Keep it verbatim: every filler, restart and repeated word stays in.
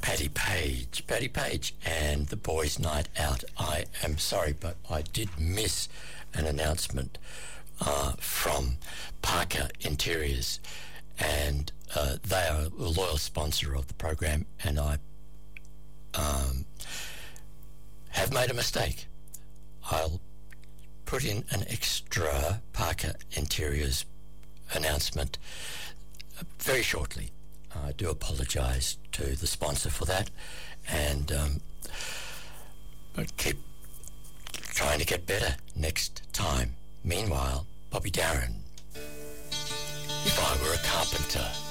Paddy Page, Paddy Page and the Boys' Night Out. I am sorry, but I did miss an announcement uh, from Parker Interiors, and uh, they are a loyal sponsor of the program, and I um, have made a mistake. I'll put in an extra Parker Interiors announcement very shortly. I do apologise to the sponsor for that, and um, but keep trying to get better next time. Meanwhile, Bobby Darin, If I Were a Carpenter.